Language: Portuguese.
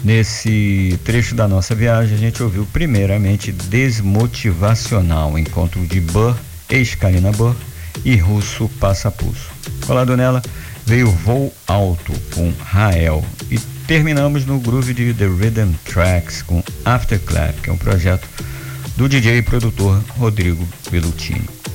Nesse trecho da nossa viagem, a gente ouviu primeiramente Desmotivacional, encontro de Burr, ex-Karina Burr, e Russo Passapulso. Colado nela veio Voo Alto com Rael, e terminamos no groove de The Rhythm Tracks com Afterclap, que é um projeto do DJ e produtor Rodrigo Bellutini.